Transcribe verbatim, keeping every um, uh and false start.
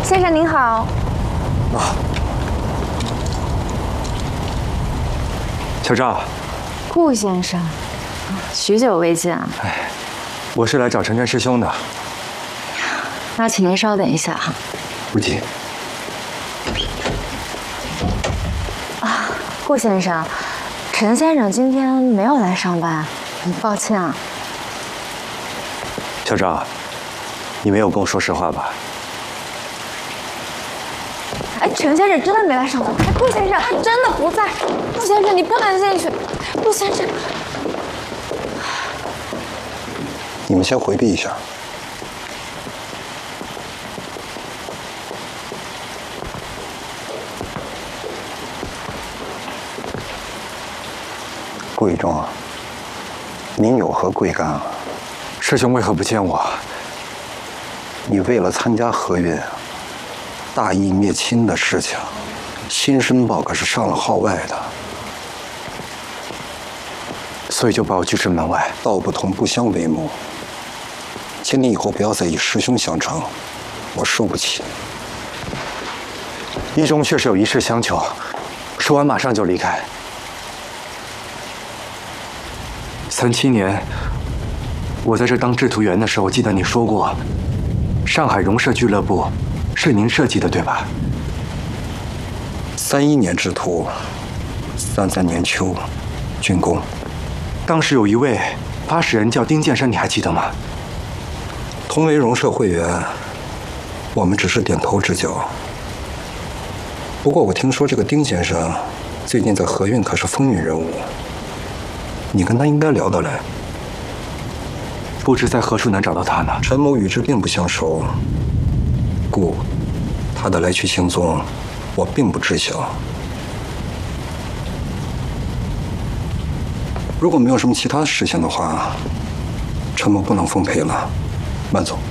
先生您好。 啊，小赵。 顾先生，许久未见啊。 哎，我是来找陈真师兄的。 那请您稍等一下哈。 不急。 啊，顾先生，陈先生今天没有来上班，很抱歉啊。 小赵，你没有跟我说实话吧？ 哎，陈先生真的没来上班。哎，顾先生，他真的不在。顾先生，你不能进去。顾先生， 你们先回避一下。顾宇中啊，您有何贵干啊？ 师兄为何不见我？ 你为了参加河运大义灭亲的事情，新申报可是上了号外的， 所以就把我拒之门外。 道不同不相为谋，请你以后不要再以师兄相称，我受不起。 一中确实有一事相求，说完马上就离开。三七年，我在这当制图员的时候，记得你说过，上海荣社俱乐部是您设计的，对吧？ 三一年制图，三三年秋竣工。 当时有一位发始人叫丁建生，你还记得吗？ 同为荣社会员，我们只是点头之交。不过我听说这个丁先生最近在河运可是风云人物，你跟他应该聊得来。 不知在何处能找到他呢？ 陈某与之并不相熟，故他的来去行踪，我并不知晓。如果没有什么其他事情的话，陈某不能奉陪了，慢走。